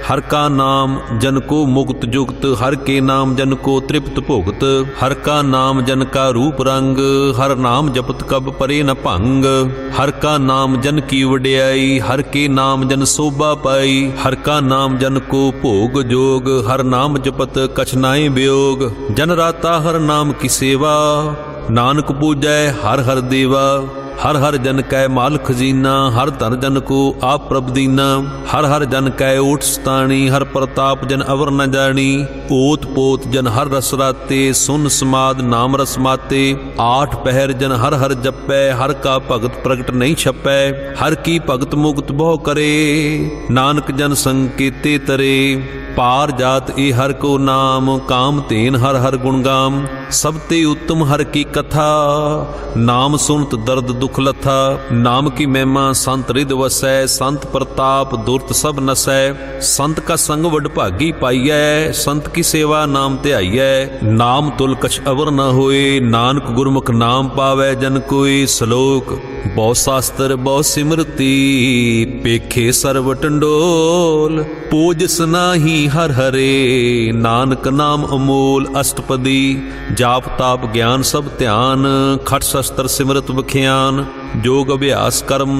हर का नाम जन को मुक्त जुगत, हर के नाम जन को तृप्त भुगत। हर का नाम जन का रूप रंग, हर नाम जपत कब परे न भंग। हर का नाम जन की वड्याई, हर के नाम जन शोभा पाई। हर का नाम जन को भोग जोग, हर नाम जपत कछ नाहि वियोग। जन राता हर नाम की सेवा, नानक पूजै हर हर देवा। हर हर जन कै माल खजीना, हर धन जन को आप प्रभ दीना। हर हर जन कै ओट सताणी, हर प्रताप जन अवर न जानी। ओत पोत जन हर रस राते, सुन समाद नाम रस माते। आठ पहर जन हर हर जपै, हर का भगत प्रगट नहीं छपै। हर की भगत मुक्त बहु करे, नानक जन संकेते तरे। पार जात ए हर को नाम, काम तेन हर हर गुणगाम। सब ते उत्तम हर की कथा, नाम सुनत दर्द दुख लथा। नाम की महिमा संत रिद वसै, संत प्रताप दुर्त सब नसै। संत का संग वड भागी पाइयै, संत की सेवा नाम ध्याइयै। नाम तुल कछ अवर न होए, नानक गुरमुख नाम पावै जन कोई। श्लोक बहु शास्त्र बहु सिमरती, पेखे सर्व टंडोल। पूजस नाही हर हरे, नानक नाम अमोल। अष्टपदी जाप ताप ज्ञान सब ध्यान, खट शस्त्र सिमरत बख्यान। जोग अभ्यास कर्म